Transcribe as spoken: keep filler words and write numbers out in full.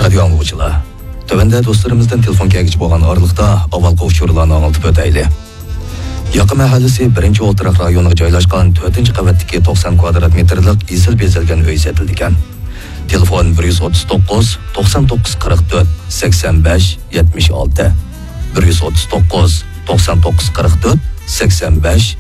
Radio angluvchilar. Tövəndə dostlarımızdan telefon kəlgich bolğan arılıqda avvalqı uçurlarını anıltıb ötəyli. Yaqı mahallesi birinci o'ltiraq rayoniga joylashgan to'rtinchi qavatdagi to'qson kvadrat metrlik isil bezalgan uy sotilgan. Telefon bir yuz o'ttiz to'qqiz to'qson to'qqiz qirq to'rt sakson besh yetmish olti bir yuz o'ttiz to'qqiz to'qson to'qqiz qirq to'rt sakson besh